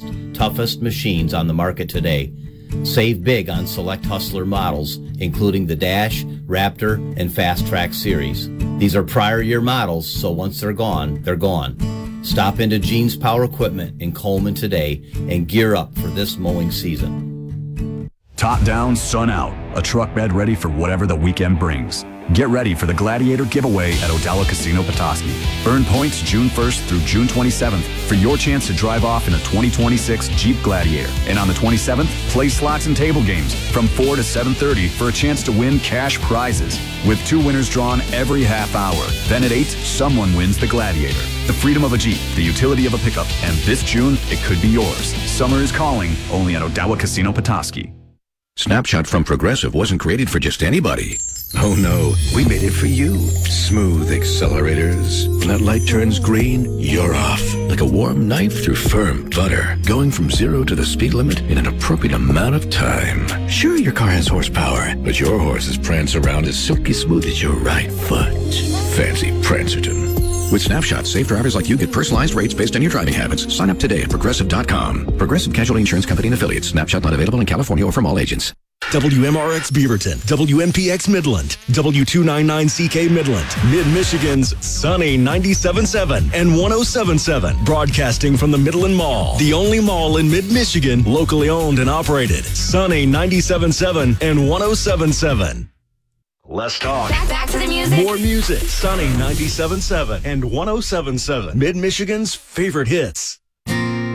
fastest, toughest machines on the market today. Save big on select Hustler models, including the Dash, Raptor, and Fast Track series. These are prior year models, so once they're gone, they're gone. Stop into Gene's Power Equipment in Coleman today and gear up for this mowing season. Top down, sun out. A truck bed ready for whatever the weekend brings. Get ready for the Gladiator giveaway at Odella Casino Petoskey. Earn points June 1st through June 27th for your chance to drive off in a 2026 Jeep Gladiator. And on the 27th, play slots and table games from 4 to 7:30 for a chance to win cash prizes, with 2 winners drawn every half hour. Then at 8, someone wins the Gladiator. The freedom of a Jeep, the utility of a pickup, and this June, it could be yours. Summer is calling, only at Odella Casino Petoskey. Snapshot from Progressive wasn't created for just anybody. Oh no, we made it for you. Smooth accelerators. When that light turns green, you're off. Like a warm knife through firm butter. Going from 0 to the speed limit in an appropriate amount of time. Sure, your car has horsepower, but your horses prance around as silky smooth as your right foot. Fancy Prancerton. With Snapshot, safe drivers like you get personalized rates based on your driving habits. Sign up today at Progressive.com. Progressive Casualty Insurance Company and Affiliates. Snapshot not available in California or from all agents. WMRX Beaverton, WMPX Midland, W299CK Midland, Mid-Michigan's Sunny 97.7 and 107.7, broadcasting from the Midland Mall, the only mall in Mid-Michigan, locally owned and operated. Sunny 97.7 and 107.7. Let's talk. Back to the music. More music. Sunny 97.7 and 107.7, Mid-Michigan's favorite hits.